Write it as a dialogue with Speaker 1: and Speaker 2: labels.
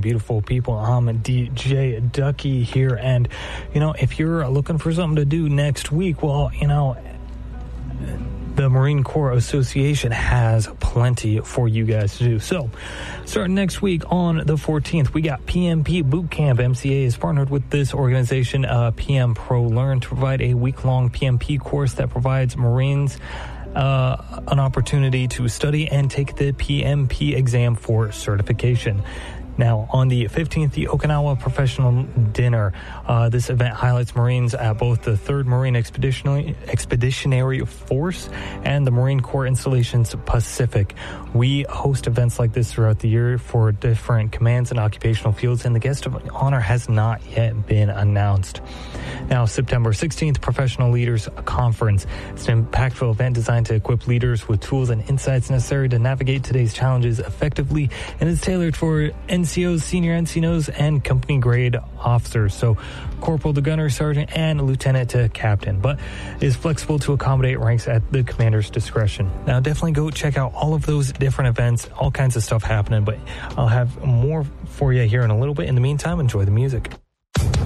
Speaker 1: beautiful people. I'm DJ Ducky here, and if you're looking for something to do next week, well, the Marine Corps Association has plenty for you guys to do. So, starting next week on the 14th, we got PMP Boot Camp. MCA is partnered with this organization, PM Pro Learn, to provide a week-long PMP course that provides Marines an opportunity to study and take the PMP exam for certification. Now, on the 15th, the Okinawa Professional Dinner. This event highlights Marines at both the 3rd Marine Expeditionary Force and the Marine Corps Installations Pacific. We host events like this throughout the year for different commands and occupational fields, and the guest of honor has not yet been announced. Now, September 16th, Professional Leaders Conference. It's an impactful event designed to equip leaders with tools and insights necessary to navigate today's challenges effectively, and is tailored for NCOs, senior NCOs, and company grade officers. So corporal to gunner, sergeant, and lieutenant to captain, but is flexible to accommodate ranks at the commander's discretion. Now, definitely go check out all of those different events, all kinds of stuff happening, but I'll have more for you here in a little bit. In the meantime, enjoy the music.